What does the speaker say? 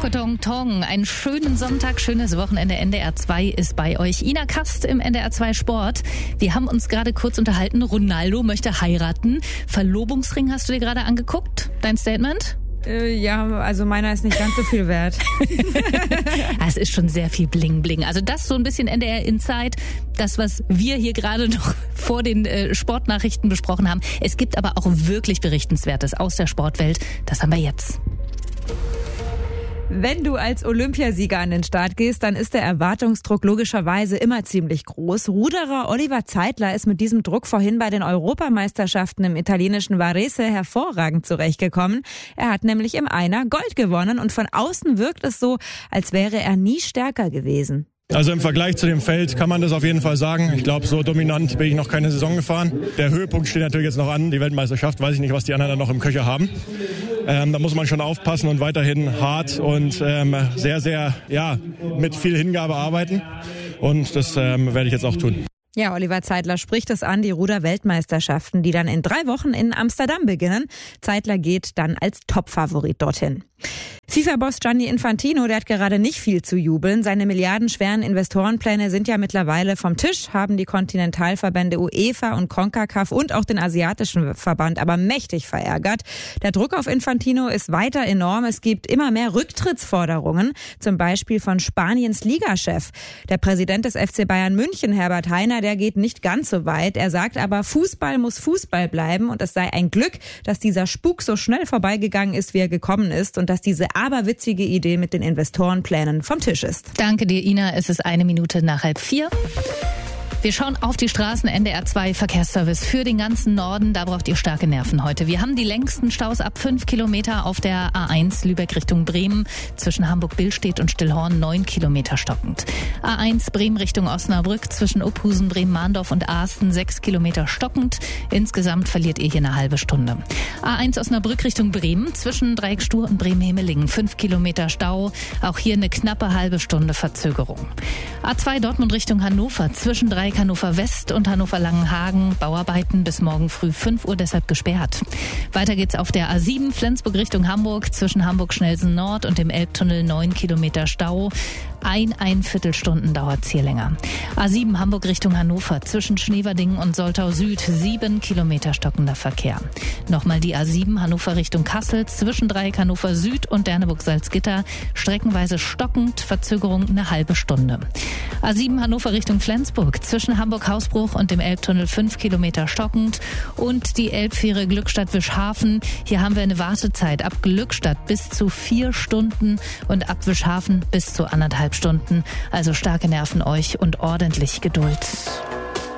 Tokotong Tong. Einen schönen Sonntag, schönes Wochenende. NDR 2 ist bei euch. Ina Kast im NDR 2 Sport. Wir haben uns gerade kurz unterhalten. Ronaldo möchte heiraten. Verlobungsring hast du dir gerade angeguckt? Dein Statement? Ja, also meiner ist nicht ganz so viel wert. Es ist schon sehr viel Bling Bling. Also das so ein bisschen NDR Inside, das was wir hier gerade noch vor den Sportnachrichten besprochen haben. Es gibt aber auch wirklich Berichtenswertes aus der Sportwelt. Das haben wir jetzt. Wenn du als Olympiasieger an den Start gehst, dann ist der Erwartungsdruck logischerweise immer ziemlich groß. Ruderer Oliver Zeitler ist mit diesem Druck vorhin bei den Europameisterschaften im italienischen Varese hervorragend zurechtgekommen. Er hat nämlich im Einer Gold gewonnen und von außen wirkt es so, als wäre er nie stärker gewesen. Also im Vergleich zu dem Feld kann man das auf jeden Fall sagen. Ich glaube, so dominant bin ich noch keine Saison gefahren. Der Höhepunkt steht natürlich jetzt noch an, die Weltmeisterschaft. Weiß ich nicht, was die anderen noch im Köcher haben. Da muss man schon aufpassen und weiterhin hart und sehr, sehr mit viel Hingabe arbeiten. Und das werde ich jetzt auch tun. Ja, Oliver Zeitler spricht es an, die Ruder-Weltmeisterschaften, die dann in 3 Wochen in Amsterdam beginnen. Zeitler geht dann als Topfavorit dorthin. FIFA-Boss Gianni Infantino, der hat gerade nicht viel zu jubeln. Seine milliardenschweren Investorenpläne sind ja mittlerweile vom Tisch, haben die Kontinentalverbände UEFA und CONCACAF und auch den asiatischen Verband aber mächtig verärgert. Der Druck auf Infantino ist weiter enorm. Es gibt immer mehr Rücktrittsforderungen, zum Beispiel von Spaniens Ligachef. Der Präsident des FC Bayern München, Herbert Hainer, der geht nicht ganz so weit. Er sagt aber, Fußball muss Fußball bleiben und es sei ein Glück, dass dieser Spuk so schnell vorbeigegangen ist, wie er gekommen ist und dass diese aberwitzige Idee mit den Investorenplänen vom Tisch ist. Danke dir, Ina. Es ist 3:01. Wir schauen auf die Straßen. NDR 2 Verkehrsservice für den ganzen Norden. Da braucht ihr starke Nerven heute. Wir haben die längsten Staus ab 5 Kilometer auf der A1 Lübeck Richtung Bremen. Zwischen Hamburg-Billstedt und Stillhorn 9 Kilometer stockend. A1 Bremen Richtung Osnabrück zwischen Uphusen, Bremen-Mahndorf und Aasten 6 Kilometer stockend. Insgesamt verliert ihr hier eine halbe Stunde. A1 Osnabrück Richtung Bremen zwischen Dreieckstuhr und Bremen-Hemelingen 5 Kilometer Stau. Auch hier eine knappe halbe Stunde Verzögerung. A2 Dortmund Richtung Hannover zwischen Dreieck Hannover West und Hannover Langenhagen. Bauarbeiten bis morgen früh 5 Uhr deshalb gesperrt. Weiter geht's auf der A7 Flensburg Richtung Hamburg zwischen Hamburg-Schnellsen Nord und dem Elbtunnel 9 Kilometer Stau. Ein Viertelstunden dauert's hier länger. A7 Hamburg Richtung Hannover zwischen Schneverdingen und Soltau Süd 7 Kilometer stockender Verkehr. Nochmal die A7 Hannover Richtung Kassel zwischen Dreieck Hannover Süd und Derneburg-Salzgitter streckenweise stockend, Verzögerung eine halbe Stunde. A7 Hannover Richtung Flensburg zwischen Hamburg-Hausbruch und dem Elbtunnel 5 Kilometer stockend und die Elbfähre Glückstadt-Wischhafen. Hier haben wir eine Wartezeit ab Glückstadt bis zu 4 Stunden und ab Wischhafen bis zu 1,5 Stunden. Also starke Nerven euch und ordentlich Geduld.